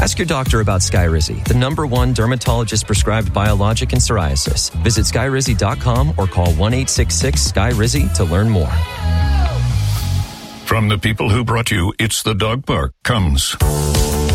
Ask your doctor about Skyrizi, the #1 dermatologist-prescribed biologic in psoriasis. Visit Skyrizi.com or call 1-866-SKY-RIZZI to learn more. From the people who brought you It's the Dog Park comes